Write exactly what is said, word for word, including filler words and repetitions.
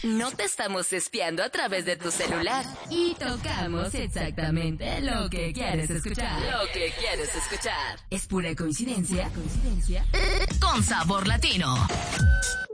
No te estamos espiando a través de tu celular. Y tocamos exactamente lo que quieres escuchar. Lo que quieres escuchar. Es pura coincidencia. ¿Coincidencia? Con sabor latino.